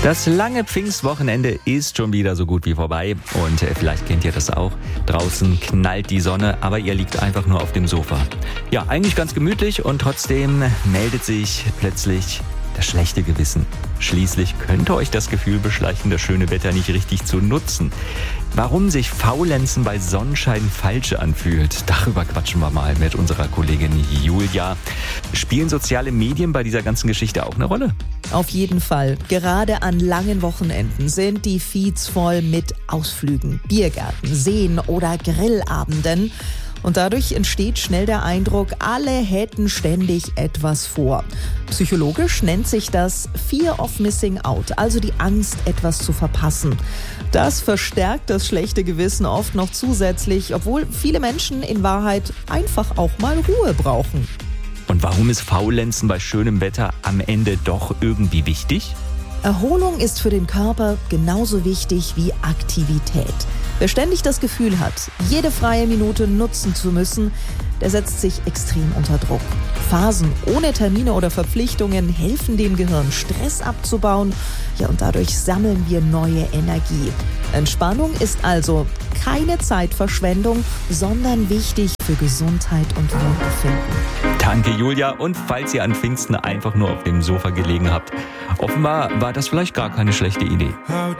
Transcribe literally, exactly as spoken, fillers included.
Das lange Pfingstwochenende ist schon wieder so gut wie vorbei und äh, vielleicht kennt ihr das auch. Draußen knallt die Sonne, aber ihr liegt einfach nur auf dem Sofa. Ja, eigentlich ganz gemütlich und trotzdem meldet sich plötzlich das schlechte Gewissen. Schließlich könnte euch das Gefühl beschleichen, das schöne Wetter nicht richtig zu nutzen. Warum sich Faulenzen bei Sonnenschein falsch anfühlt, darüber quatschen wir mal mit unserer Kollegin Julia. Spielen soziale Medien bei dieser ganzen Geschichte auch eine Rolle? Auf jeden Fall. Gerade an langen Wochenenden sind die Feeds voll mit Ausflügen, Biergärten, Seen oder Grillabenden. Und dadurch entsteht schnell der Eindruck, alle hätten ständig etwas vor. Psychologisch nennt sich das Fear of Missing Out, also die Angst, etwas zu verpassen. Das verstärkt das schlechte Gewissen oft noch zusätzlich, obwohl viele Menschen in Wahrheit einfach auch mal Ruhe brauchen. Und warum ist Faulenzen bei schönem Wetter am Ende doch irgendwie wichtig? Erholung ist für den Körper genauso wichtig wie Aktivität. Wer ständig das Gefühl hat, jede freie Minute nutzen zu müssen, der setzt sich extrem unter Druck. Phasen ohne Termine oder Verpflichtungen helfen dem Gehirn, Stress abzubauen. Ja, und dadurch sammeln wir neue Energie. Entspannung ist also keine Zeitverschwendung, sondern wichtig für Gesundheit und Wohlbefinden. Danke, Julia. Und falls ihr an Pfingsten einfach nur auf dem Sofa gelegen habt, offenbar war das vielleicht gar keine schlechte Idee.